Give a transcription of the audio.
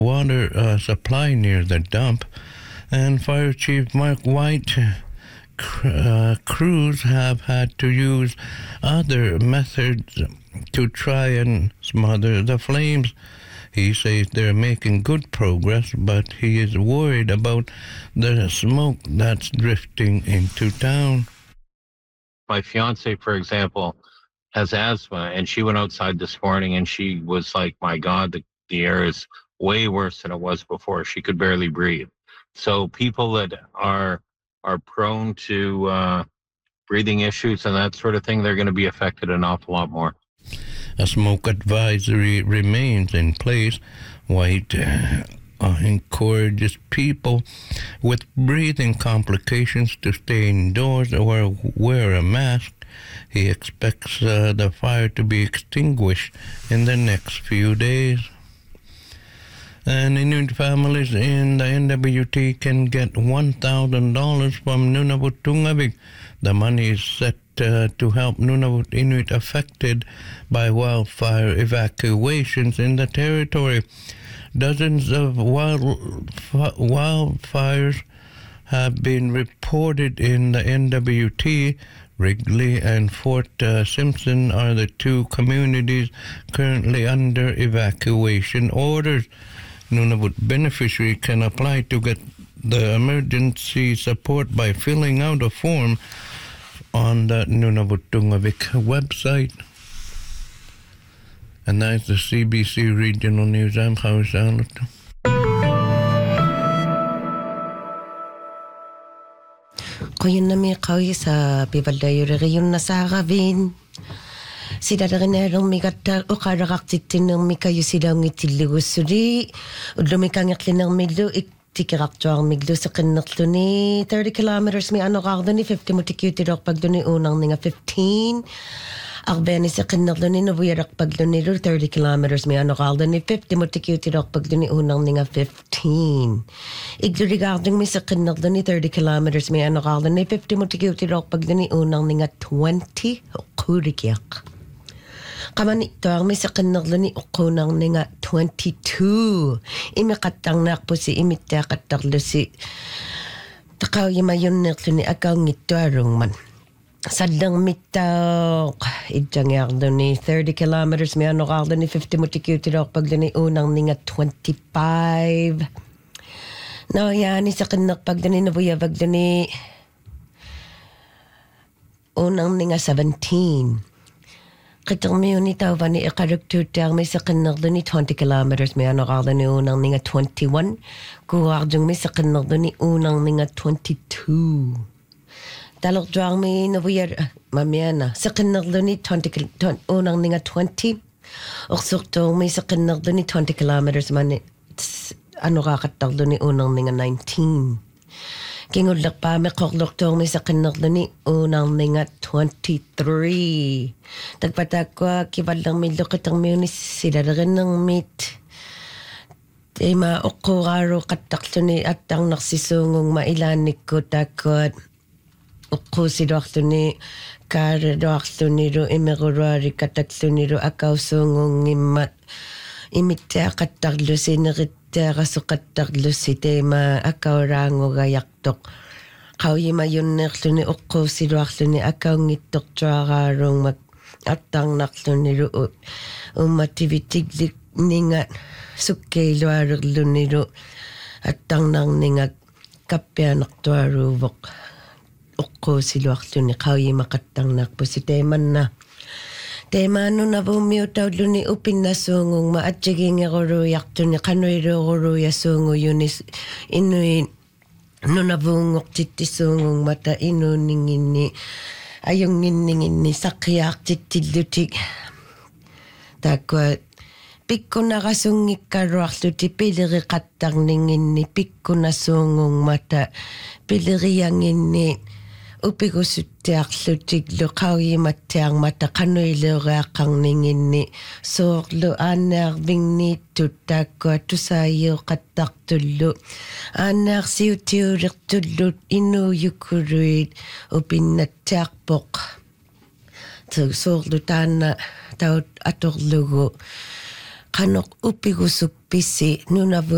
water supply near the dump, and Fire Chief Mark White crews have had to use other methods to try and smother the flames. He says they're making good progress, but he is worried about the smoke that's drifting into town. My fiance, for example, has asthma, and she went outside this morning and she was like, my God, the air is way worse than it was before. She could barely breathe. So people that are prone to breathing issues and that sort of thing, they're going to be affected an awful lot more. A smoke advisory remains in place. White encourages people with breathing complications to stay indoors or wear a mask. He expects the fire to be extinguished in the next few days. And Inuit families in the NWT can get $1,000 from Nunavut Tungavik. The money is set to help Nunavut Inuit affected by wildfire evacuations in the territory. Dozens of wildfires have been reported in the NWT. Wrigley and Fort Simpson are the two communities currently under evacuation orders. Nunavut beneficiary can apply to get the emergency support by filling out a form on the Nunavut Tungavik website. And that's the CBC Regional News. I'm Howie Salot. Koyun na mi kawi sa pivaldayo yun na sa gavin. Sila rin erong migata o karakaktitin ng mikayo silang itilugusuri. Udlumikangakli ng milo tikiraktuang miglo sa kinaklo ni 30 kilometers mi ano kakdo ni 50 mo tikiutirok pagdo ni unang nga 15. Akbeni sa kinaklo ni nabuyarak pagdo ni 30 kilometers mi ano kakdo ni 50 mo tikiutirok pagdo ni unang nga 15. Iglurigardong mi sa kinaklo ni 30 kilometers mi ano kakdo ni 50 mo tikiutirok pagdo ni unang nga 20 o kurikyak. Kaman ito ang may sa kanaglo ni ukunang nga 22. Imikatang nakpo si imita kataglo si takaw yun naklo ni akaw ngito arong man. Sadang mitak idyang yakdo ni 30 kilometers may ano kakdo ni 50 mutikiutirok pagdo ni unang nga 25. No, yan isa kanak pagdo ni nabuyabag do ni unang nga 17. Kitang may unitaw ba ni ikaragtutang may sa kanagdo ni 20 kilometers may ano kakdo ni unang nga 21. Kuwagdong may sa kanagdo ni unang nga 22. Talok dwang may nabuyar, mamaya na, sa kanagdo ni 20, unang nga 20. Uksukto may sa kanagdo ni 20 kilometers man ano kakatagdo ni unang nga 19. Kingudlak pa may koklok may sa kanagdo ni unang nga 23. Tagpatak ko kibadlang may lukitang may unis sila rin ng meat. Tema ukuraro katakto ni atang naksisungong mailanik ko takot. Uku si dokto ni kare dokto ni ro imerurari katakto ni ro akaw sungong imita kataglo sinarit Tera sukataglo si tema akaw rango gayaktok. Kau yima yun naklo ni ukko si raklo ni akaw ngitok tragarong mag atang naklo ni ro umativitiglik ninga sukkay luaraglo ni ro atang nang ninga kapya naktuaro vok. Ukko si raklo ni kau yima katang nakpo si teman na. Tema no na bumiyo tawlo ni upin na sungong maatsiging guru yakto ni kanoy guru ya sungo yunis inuin no na bungok titi sungong mata inu ningin ni ayong ningin ni sakyak titi lutik takwa pikko na kasungik karuak luti piliri katang ningin ni pikko na sungong mata piliri yangin ni upigo sutiak lutik lo kawi matiang mata kanoy lo rakang ningin ni so lo anak bing ni tutako tu sayo katak tulo anak siu tiurik tulo inu yukuruid upin natiak pok so lo tana tau atok lugo kanok upigo sukpisi nunabu